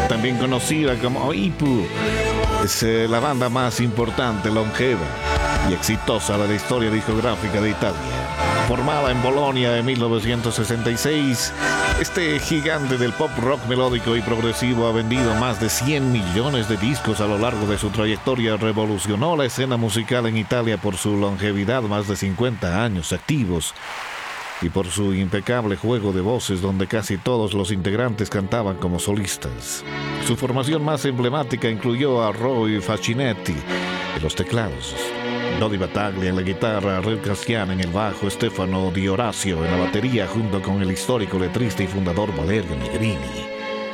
también conocida como IPU, es la banda más importante, longeva y exitosa de la historia discográfica de Italia. Formada en Bolonia en 1966, este gigante del pop rock melódico y progresivo ha vendido más de 100 millones de discos a lo largo de su trayectoria. Revolucionó la escena musical en Italia por su longevidad, más de 50 años activos, y por su impecable juego de voces, donde casi todos los integrantes cantaban como solistas. Su formación más emblemática incluyó a Roy Facchinetti en los teclados, Dodi Battaglia en la guitarra, Red Castian en el bajo, Stefano Di Orazio en la batería, junto con el histórico letrista y fundador Valerio Negrini.